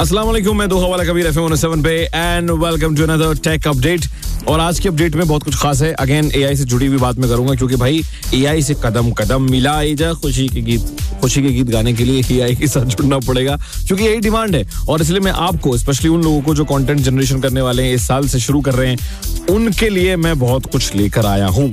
अस्सलाम वालेकुम, मैं दोहा वाला कबीर FM 107 पे and welcome to another take update. और आज की अपडेट में बहुत कुछ खास है। अगेन एआई से जुड़ी हुई बात मैं करूंगा, क्योंकि भाई एआई से कदम कदम मिलाई जा खुशी के गीत गाने के लिए एआई के साथ जुड़ना पड़ेगा, क्योंकि यही डिमांड है। और इसलिए मैं आपको, स्पेशली उन लोगों को जो कंटेंट जनरेशन करने वाले हैं, इस साल से शुरू कर रहे हैं, उनके लिए मैं बहुत कुछ लेकर आया हूँ।